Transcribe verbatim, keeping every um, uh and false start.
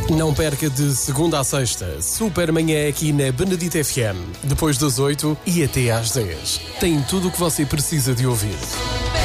Não perca de segunda a sexta, Super Manhã aqui na Benedita F M, depois das oito e até às dez. Tem tudo o que você precisa de ouvir.